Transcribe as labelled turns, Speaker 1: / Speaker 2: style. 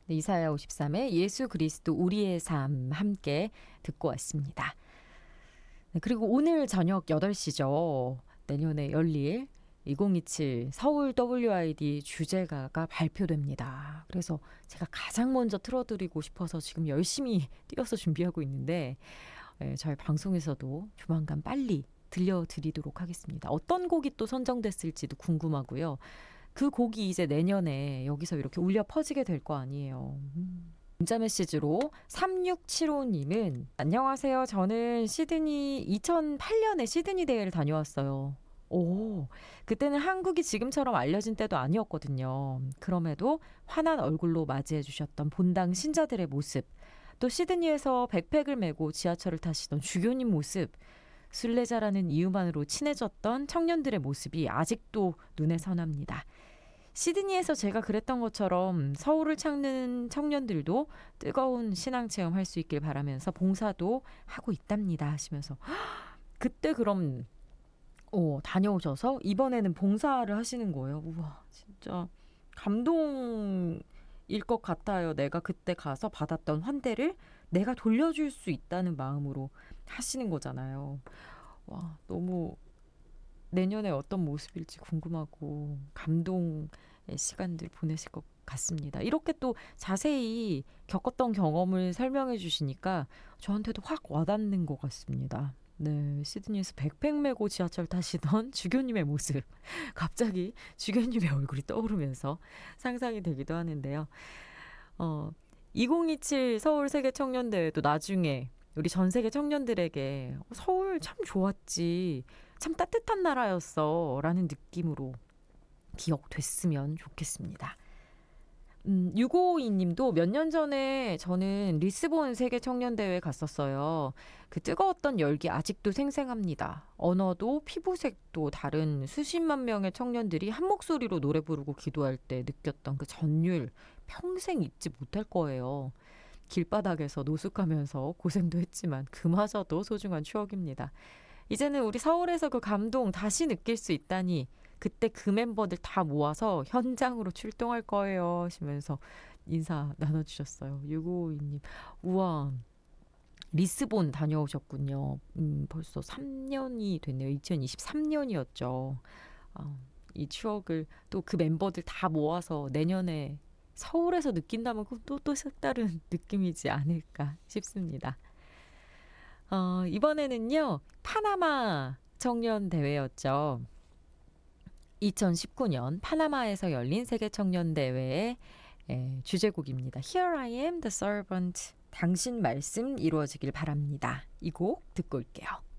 Speaker 1: 네, 이사야 53의 예수 그리스도 우리의 삶 함께 듣고 왔습니다. 네, 그리고 오늘 저녁 8시죠. 내년에 열릴 2027 서울 WID 주제가가 발표됩니다. 그래서 제가 가장 먼저 틀어드리고 싶어서 지금 열심히 뛰어서 준비하고 있는데 저희 방송에서도 조만간 빨리 들려드리도록 하겠습니다. 어떤 곡이 또 선정됐을지도 궁금하고요. 그 곡이 이제 내년에 여기서 이렇게 울려 퍼지게 될 거 아니에요. 문자 메시지로 3675님은 안녕하세요. 저는 2008년에 시드니 대회를 다녀왔어요. 오, 그때는 한국이 지금처럼 알려진 때도 아니었거든요. 그럼에도 환한 얼굴로 맞이해 주셨던 본당 신자들의 모습, 또 시드니에서 백팩을 메고 지하철을 타시던 주교님 모습, 순례자라는 이유만으로 친해졌던 청년들의 모습이 아직도 눈에 선합니다. 시드니에서 제가 그랬던 것처럼 서울을 찾는 청년들도 뜨거운 신앙체험 할 수 있길 바라면서 봉사도 하고 있답니다 하시면서 그때 그럼 다녀오셔서 이번에는 봉사를 하시는 거예요. 우와, 진짜 감동일 것 같아요. 내가 그때 가서 받았던 환대를 내가 돌려줄 수 있다는 마음으로 하시는 거잖아요. 와, 너무 내년에 어떤 모습일지 궁금하고 감동의 시간들 보내실 것 같습니다. 이렇게 또 자세히 겪었던 경험을 설명해 주시니까 저한테도 확 와닿는 것 같습니다. 네, 시드니에서 백팩 메고 지하철 타시던 주교님의 모습. 갑자기 주교님의 얼굴이 떠오르면서 상상이 되기도 하는데요. 2027 서울 세계 청년대회도 나중에 우리 전 세계 청년들에게 서울 참 좋았지, 참 따뜻한 나라였어 라는 느낌으로 기억됐으면 좋겠습니다. 652님도 몇 년 전에 저는 리스본 세계 청년대회 갔었어요. 그 뜨거웠던 열기 아직도 생생합니다. 언어도 피부색도 다른 수십만 명의 청년들이 한 목소리로 노래 부르고 기도할 때 느꼈던 그 전율 평생 잊지 못할 거예요. 길바닥에서 노숙하면서 고생도 했지만 그마저도 소중한 추억입니다. 이제는 우리 서울에서 그 감동 다시 느낄 수 있다니 그때 그 멤버들 다 모아서 현장으로 출동할 거예요 하시면서 인사 나눠주셨어요. 6552님. 우와, 리스본 다녀오셨군요. 벌써 3년이 됐네요. 2023년이었죠. 이 추억을 또 그 멤버들 다 모아서 내년에 서울에서 느낀다면 또 색다른 느낌이지 않을까 싶습니다. 이번에는요, 파나마 청년 대회였죠. 2019년 파나마에서 열린 세계 청년 대회의 주제곡입니다. Here I am the servant. 당신 말씀 이루어지길 바랍니다. 이 곡 듣고 올게요.